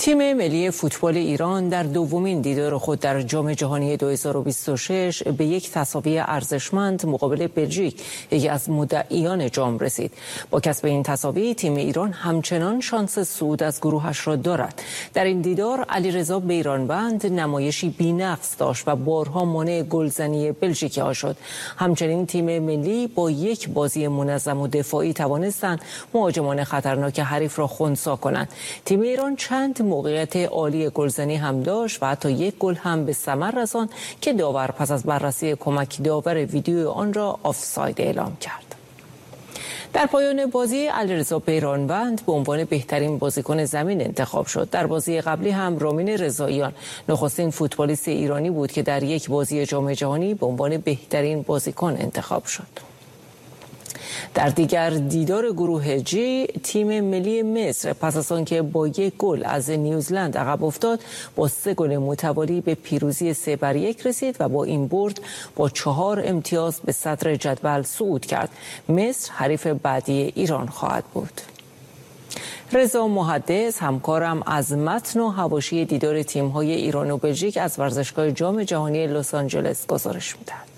تیم ملی فوتبال ایران در دومین دیدار خود در جام جهانی 2026 به یک تساوی ارزشمند مقابل بلژیک، یکی از مدعیان جام، رسید. با کسب این تساوی تیم ایران همچنان شانس صعود از گروهش را دارد. در این دیدار علیرضا بیرانوند نمایشی بی‌نقص داشت و بارها مانع گلزنی بلژیکی‌ها شد. همچنین تیم ملی با یک بازی منظم و دفاعی توانستند مهاجمان خطرناک حریف را خنثی کنند. تیم ایران چند موقعیت عالی گلزنی هم داشت و حتی یک گل هم به ثمر رساند که داور پس از بررسی کمک داور ویدیو آن را آفساید اعلام کرد. در پایان بازی علیرضا بیرانوند به عنوان بهترین بازیکن زمین انتخاب شد. در بازی قبلی هم رامین رضاییان نخستین فوتبالیست ایرانی بود که در یک بازی جام جهانی به عنوان بهترین بازیکن انتخاب شد. در دیگر دیدار گروه جی، تیم ملی مصر پس از آنکه با یک گل از نیوزلند عقب افتاد، با 3 گل متوالی به پیروزی 3-1 رسید و با این برد با 4 امتیاز به صدر جدول صعود کرد. مصر حریف بعدی ایران خواهد بود. رضا محدث، همکارم، از متن و حواشی دیدار تیم‌های ایران و بلژیک از ورزشگاه جام جهانی لس آنجلس گزارش می‌دهد.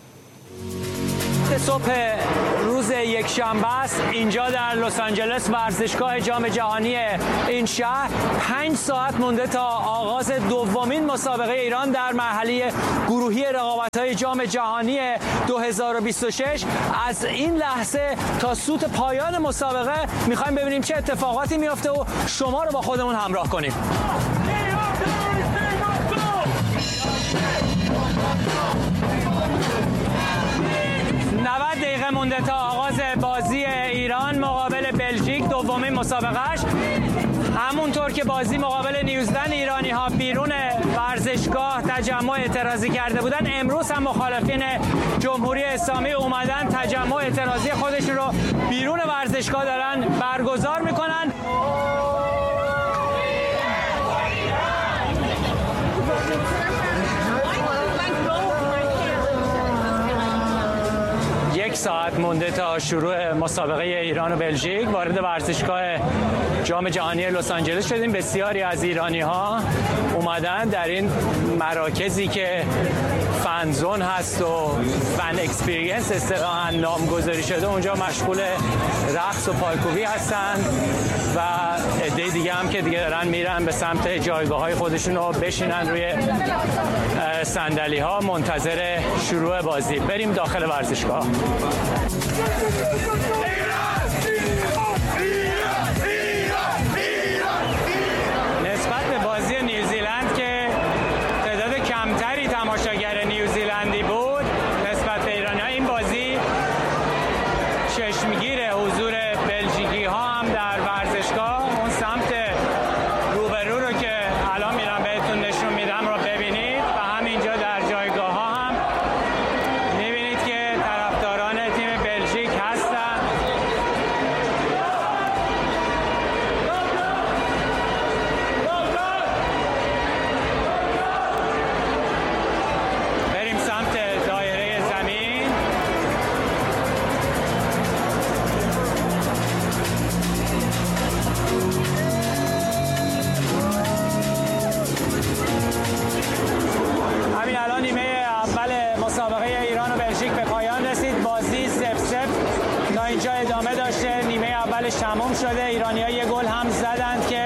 صبح روز یکشنبه است اینجا در لس آنجلس، ورزشگاه جام جهانی این شهر. 5 ساعت مونده تا آغاز دومین مسابقه ایران در مرحله گروهی رقابت‌های جام جهانی 2026. از این لحظه تا سوت پایان مسابقه می‌خوایم ببینیم چه اتفاقاتی میفته و شما رو با خودمون همراه کنیم. 90 دقیقه مونده تا آغاز بازی ایران مقابل بلژیک، دومین مسابقهش. همونطور که بازی مقابل نیوزلند ایرانی ها بیرون ورزشگاه تجمع اعتراضی کرده بودن، امروز هم مخالفین جمهوری اسلامی اومدن تجمع اعتراضی خودشون رو بیرون ورزشگاه دارن برگزار میکنن. یک ساعت مونده تا شروع مسابقه ایران و بلژیک. وارد ورزشگاه جام جهانی لس آنجلس شدیم. بسیاری از ایرانی ها اومدن در این مراکزی که فنزون هست و فن اکسپریانس اصطلاحاً نامگذاری شده، اونجا مشغول رقص و پایکوبی هستن و عده دیگه هم که دیگه دارن میرن به سمت جایگاه‌های خودشون و بشینن روی صندلی ها منتظر شروع بازی. بریم داخل ورزشگاه. نسبت به بازی نیوزیلند که تعداد کمتری تماشاگر نیوزیلندی بود نسبت به ایرانی‌ها، این بازی چشمگیر حضور بلژیکی ها هم در ورزشگاه. اون سمت روبرو رو که الان میرم بهتون نشون میدم رو ببینید و همینجا در جایگاه ها هم میبینید که طرفداران تیم بلژیک هستن. بریم سمت دایره زمین. همین الان نیمه اول مسابقه ایران و بلژیک به پایان رسید. بازی 0-0 تا اینجا ادامه داشته. نیمه اولش تمام شده. ایرانی‌ها 1 گل هم زدند که